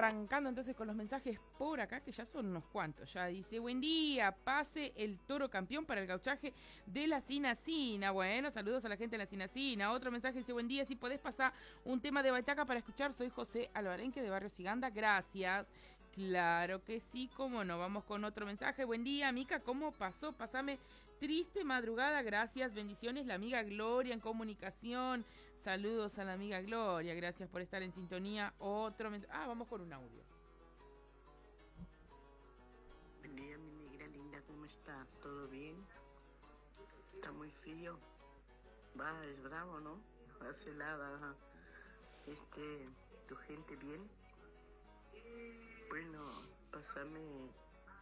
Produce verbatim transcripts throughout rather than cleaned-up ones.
arrancando entonces con los mensajes por acá, que ya son unos cuantos. Ya dice, buen día, pase el toro campeón para el gauchaje de la Sinacina. Bueno, saludos a la gente de la Sinacina. Otro mensaje dice, buen día, si podés pasar un tema de Baitaca para escuchar, soy José Alvarenque de Barrio Siganda, gracias. Claro que sí, cómo no. Vamos con otro mensaje. Buen día, Mica, ¿cómo pasó? Pásame triste madrugada, gracias, bendiciones, la amiga Gloria en comunicación. Saludos a la amiga Gloria, gracias por estar en sintonía. Otro mensaje. Ah, vamos con un audio. Buen día, mi negra linda, ¿cómo estás? ¿Todo bien? Está muy frío. Va, es bravo, ¿no? Hace helada, ajá. Este, ¿tu gente bien? Bueno, pásame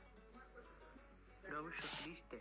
Gaucho Triste.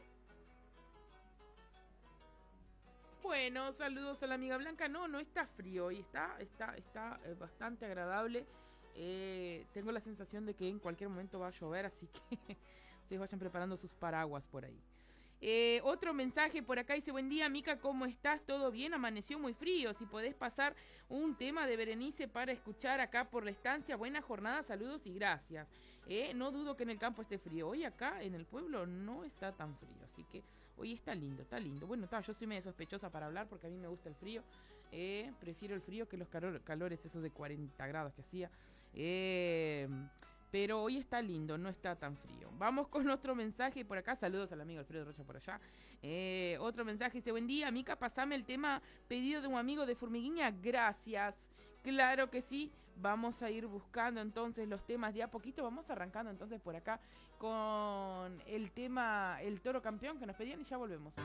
Bueno, saludos a la amiga Blanca. No, no está frío y está, está, está eh, bastante agradable. Eh, tengo la sensación de que en cualquier momento va a llover, así que ustedes vayan preparando sus paraguas por ahí. Eh, otro mensaje por acá dice, buen día, Mica, ¿cómo estás? ¿Todo bien? Amaneció muy frío. Si podés pasar un tema de Berenice para escuchar acá por la estancia. Buena jornada, saludos y gracias. Eh, no dudo que en el campo esté frío. Hoy acá en el pueblo no está tan frío, así que hoy está lindo, está lindo. Bueno, está, yo soy medio sospechosa para hablar porque a mí me gusta el frío. Eh, prefiero el frío que los calor, calores esos de cuarenta grados que hacía. Eh... Pero hoy está lindo, no está tan frío. Vamos con otro mensaje por acá. Saludos al amigo Alfredo Rocha por allá. Eh, otro mensaje dice, buen día, Mica, pasame el tema pedido de un amigo de Formiguiña. Gracias. Claro que sí. Vamos a ir buscando entonces los temas de a poquito. Vamos arrancando entonces por acá con el tema El Toro Campeón que nos pedían y ya volvemos.